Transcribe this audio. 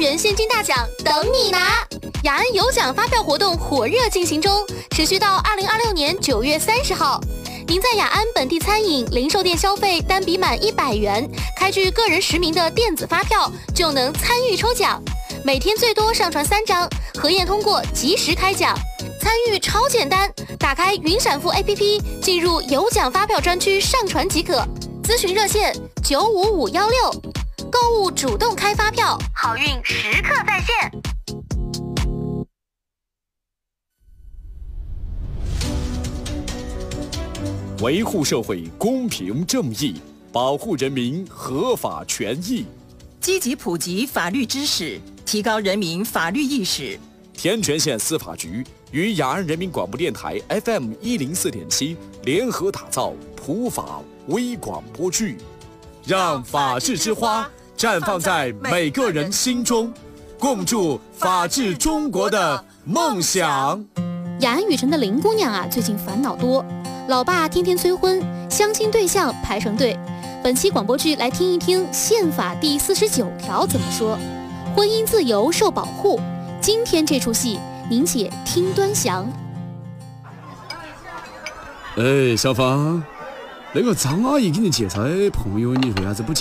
元现金大奖等你拿！雅安有奖发票活动火热进行中，持续到2026年9月30号。您在雅安本地餐饮、零售店消费单笔满100元，开具个人实名的电子发票，就能参与抽奖。每天最多上传3张，核验通过及时开奖。参与超简单，打开云闪付 APP， 进入有奖发票专区上传即可。咨询热线95516，购物主动开发票，好运时刻在线。 维护社会公平正义，保护人民合法权益， 积极普及法律知识，提高人民法律意识。 天全县司法局与雅安人民广播电台 FM104.7联合打造普法微广播剧，让法治之花绽放在每个人心中，共筑法治中国的梦想。 雅安雨城的林姑娘啊，最近烦恼多，老爸天天催婚，相亲对象排成队。本期广播剧来听一听宪法第49条怎么说，婚姻自由受保护。今天这出戏，您且听端详。 小芳，那个张阿姨给你介绍的朋友，你为啥子不